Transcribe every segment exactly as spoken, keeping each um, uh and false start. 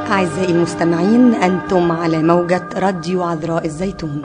أعزائي المستمعين، أنتم على موجة راديو عذراء الزيتون.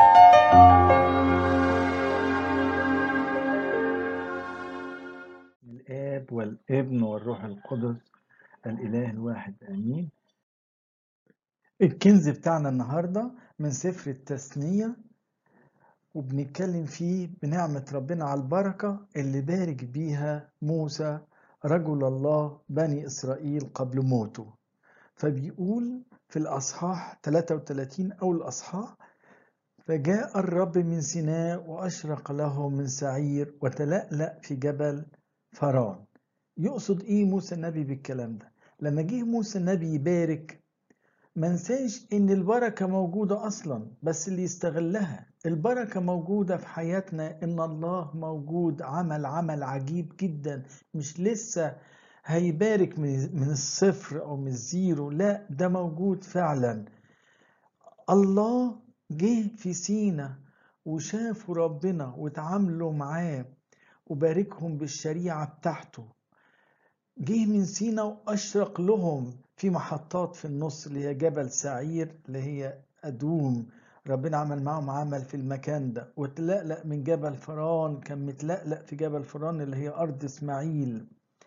الآب والابن والروح القدس الإله الواحد آمين. الكنز بتاعنا النهاردة من سفر التثنية، وبنتكلم فيه بنعمة ربنا على البركة اللي بارك بيها موسى رجل الله بني إسرائيل قبل موته. فبيقول في الأصحاح ثلاثة وثلاثين أو الأصحاح: فجاء الرب من سيناء وأشرق له من سعير وتلألأ في جبل فران. يقصد ايه موسى النبي بالكلام ده؟ لما جه موسى النبي يبارك، ما نساش ان البركة موجودة اصلا، بس اللي يستغلها. البركة موجودة في حياتنا، ان الله موجود عمل عمل عجيب جدا. مش لسه هيبارك من الصفر او من الزيرو، لا، ده موجود فعلا. الله جه في سينا وشافوا ربنا وتعاملوا معاه وباركهم بالشريعة بتاعته. جه من سينا وأشرق لهم في محطات في النص اللي هي جبل سعير اللي هي أدوم. ربنا عمل معهم عمل في المكان ده. وتلألأ من جبل فران، كان متلألأ في جبل فران اللي هي أرض إسماعيل.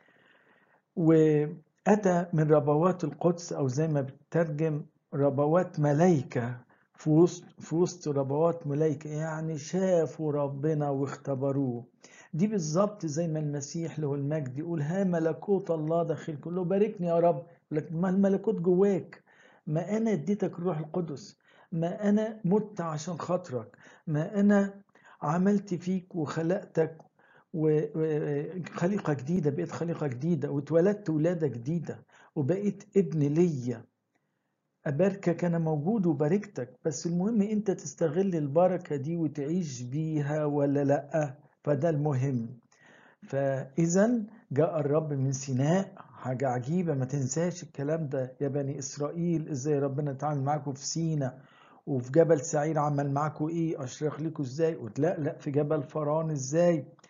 وأتى من ربوات القدس، أو زي ما بتترجم ربوات ملايكة، في وسط في وسط ربوات ملايكة، يعني شافوا ربنا واختبروه. دي بالظبط زي ما المسيح له المجد يقول: ها ملكوت الله داخلكم. له باركني يا رب، لكن ما الملكوت جواك؟ ما أنا اديتك الروح القدس، ما أنا مت عشان خاطرك، ما أنا عملت فيك وخلقتك وخليقة جديدة، بقيت خليقة جديدة، واتولدت ولادة جديدة، وبقيت ابن ليا. أباركك، أنا موجود وباركتك، بس المهم أنت تستغل البركة دي وتعيش بيها ولا لأ. فده المهم. فإذا جاء الرب من سيناء، حاجة عجيبة، ما تنساش الكلام ده يا بني إسرائيل. إزاي ربنا اتعامل معاكم في سيناء، وفي جبل سعير عمل معاكم إيه، أشرق لكم إزاي، وتلألأ في جبل فران إزاي.